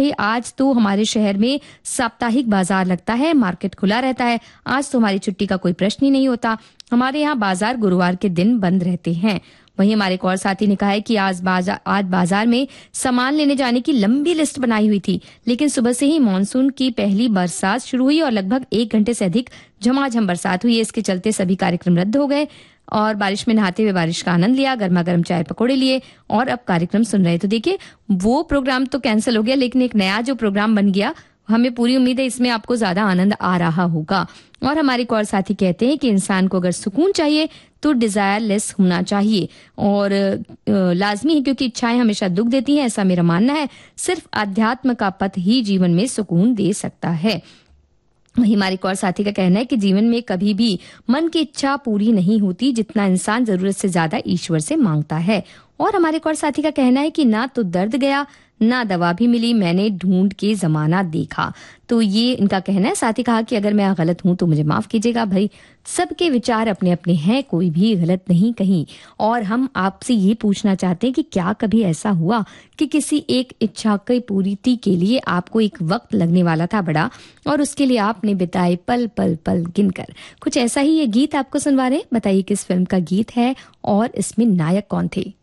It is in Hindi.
भाई आज तो हमारे शहर में साप्ताहिक बाजार लगता है, मार्केट खुला रहता है, आज तो हमारी छुट्टी का कोई प्रश्न ही नहीं होता। हमारे यहाँ बाजार गुरुवार के दिन बंद रहते हैं। वहीं हमारे एक और साथी ने कहा है कि आज बाजार में सामान लेने जाने की लंबी लिस्ट बनाई हुई थी, लेकिन सुबह से ही मानसून की पहली बरसात शुरू हुई और लगभग 1 घंटे से अधिक झमाझम बरसात हुई। इसके चलते सभी कार्यक्रम रद्द हो गए और बारिश में नहाते हुए बारिश का आनंद लिया, गर्मा गर्म चाय पकौड़े लिए और अब कार्यक्रम सुन रहे। तो देखिए, वो प्रोग्राम तो कैंसिल हो गया, लेकिन एक नया जो प्रोग्राम बन गया, हमें पूरी उम्मीद है इसमें आपको ज्यादा आनंद आ रहा होगा। और हमारे एक और साथी कहते हैं कि इंसान को अगर सुकून चाहिए तो डिजायरलेस होना चाहिए और लाजमी है, क्योंकि इच्छाएं हमेशा दुख देती हैं, ऐसा मेरा मानना है। सिर्फ अध्यात्म का पथ ही जीवन में सुकून दे सकता है। वही हमारे एक और साथी का कहना है कि जीवन में कभी भी मन की इच्छा पूरी नहीं होती जितना इंसान जरूरत से ज्यादा ईश्वर से मांगता है। और हमारे एक और साथी का कहना है कि ना तो दर्द गया ना दवा भी मिली, मैंने ढूंढ के जमाना देखा। तो ये इनका कहना है। साथ ही कहा कि अगर मैं गलत हूं तो मुझे माफ कीजिएगा। भाई सबके विचार अपने अपने हैं, कोई भी गलत नहीं कहीं। और हम आपसे ये पूछना चाहते हैं कि क्या कभी ऐसा हुआ कि किसी एक इच्छा की पूर्ति के लिए आपको एक वक्त लगने वाला था बड़ा, और उसके लिए आपने बिताए पल पल पल गिनकर। कुछ ऐसा ही ये गीत आपको सुनवा रहे हैं। बताइए किस फिल्म का गीत है और इसमें नायक कौन थे।